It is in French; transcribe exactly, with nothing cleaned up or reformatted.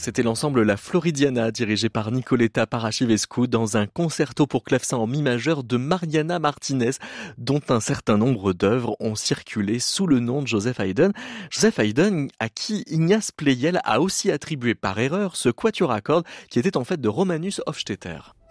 C'était l'ensemble La Floridiana, dirigé par Nicoletta Parachivescu, dans un concerto pour clavecin en mi majeur de Mariana Martinez, dont un certain nombre d'œuvres ont circulé sous le nom de Joseph Haydn. Joseph Haydn, à qui Ignace Pleyel a aussi attribué par erreur ce quatuor à cordes qui était en fait de Romanus Hofstetter.